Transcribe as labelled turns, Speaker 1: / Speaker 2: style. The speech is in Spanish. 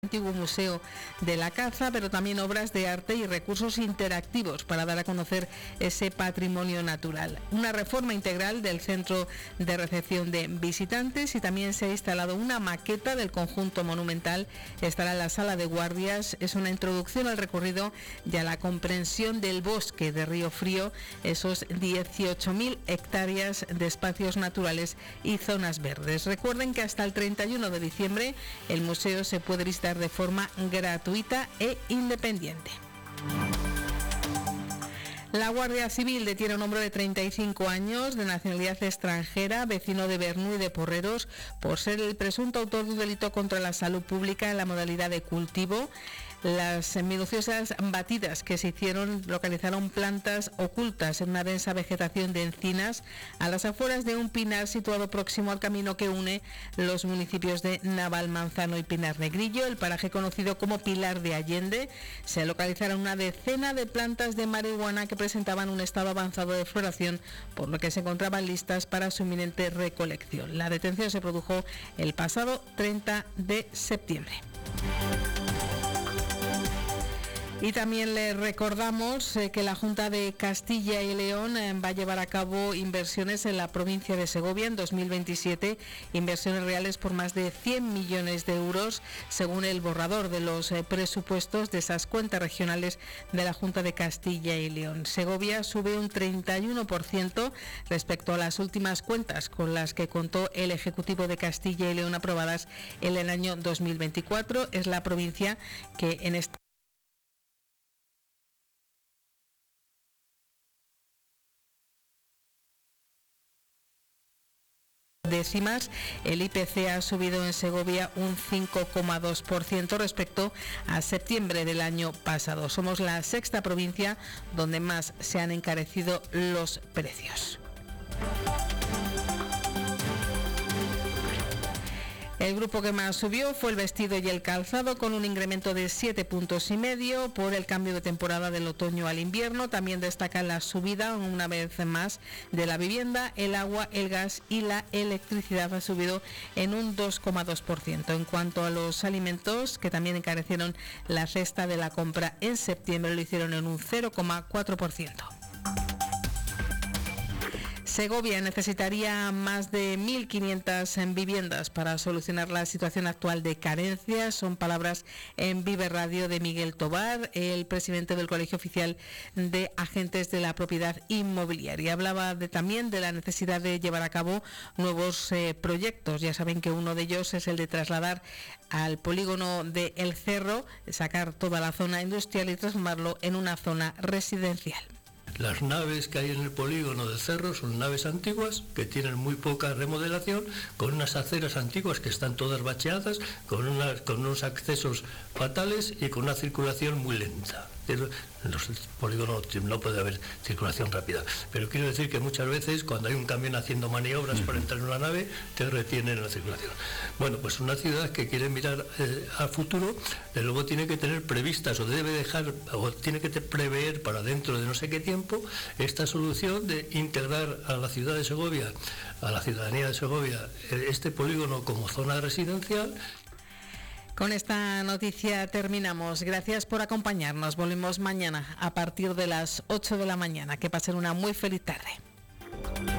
Speaker 1: antiguo museo de la caza, pero también obras de arte y recursos interactivos para dar a conocer ese patrimonio natural. Una reforma integral del centro de recepción de visitantes, y también se ha instalado una maqueta del conjunto monumental. Estará en la sala de guardias. Es una introducción al recorrido y a la comprensión del bosque de Río Frío, esos 18.000 hectáreas de espacios naturales y zonas verdes. Recuerden que hasta el 31 de diciembre el museo se puede visitar de forma gratuita e independiente. La Guardia Civil detiene a un hombre de 35 años, de nacionalidad extranjera, vecino de Bernú y de Porreros, por ser el presunto autor de un delito contra la salud pública en la modalidad de cultivo. Las minuciosas batidas que se hicieron localizaron plantas ocultas en una densa vegetación de encinas a las afueras de un pinar situado próximo al camino que une los municipios de Navalmanzano y Pinar Negrillo. El paraje conocido como Pilar de Allende. Se localizaron una decena de plantas de marihuana que presentaban un estado avanzado de floración, por lo que se encontraban listas para su inminente recolección. La detención se produjo el pasado 30 de septiembre. Y también le recordamos que la Junta de Castilla y León va a llevar a cabo inversiones en la provincia de Segovia en 2027, inversiones reales por más de 100 millones de euros, según el borrador de los presupuestos de esas cuentas regionales de la Junta de Castilla y León. Segovia sube un 31% respecto a las últimas cuentas con las que contó el Ejecutivo de Castilla y León aprobadas en el año 2024. Es la provincia que en esta décimas. El IPC ha subido en Segovia un 5,2% respecto a septiembre del año pasado. Somos la sexta provincia donde más se han encarecido los precios. El grupo que más subió fue el vestido y el calzado, con un incremento de 7,5 puntos por el cambio de temporada del otoño al invierno. También destaca la subida, una vez más, de la vivienda, el agua, el gas y la electricidad. Ha subido en un 2,2%. En cuanto a los alimentos, que también encarecieron la cesta de la compra en septiembre, lo hicieron en un 0,4%. Segovia necesitaría más de 1.500 viviendas para solucionar la situación actual de carencias. Son palabras en Vive Radio de Miguel Tobar, el presidente del Colegio Oficial de Agentes de la Propiedad Inmobiliaria. Hablaba también de la necesidad de llevar a cabo nuevos proyectos. Ya saben que uno de ellos es el de trasladar al polígono de El Cerro, sacar toda la zona industrial y transformarlo en una zona residencial.
Speaker 2: Las naves que hay en el polígono del Cerro son naves antiguas que tienen muy poca remodelación, con unas aceras antiguas que están todas bacheadas, con unos accesos fatales y con una circulación muy lenta. En los polígonos no puede haber circulación rápida, pero quiero decir que muchas veces cuando hay un camión haciendo maniobras para entrar en una nave, te retienen la circulación. Bueno, pues una ciudad que quiere mirar al futuro, de luego tiene que tener previstas o tiene que prever para dentro de no sé qué tiempo esta solución de integrar a la ciudad de Segovia, a la ciudadanía de Segovia, este polígono como zona residencial.
Speaker 1: Con esta noticia terminamos. Gracias por acompañarnos. Volvemos mañana a partir de las 8 de la mañana. Que pasen una muy feliz tarde.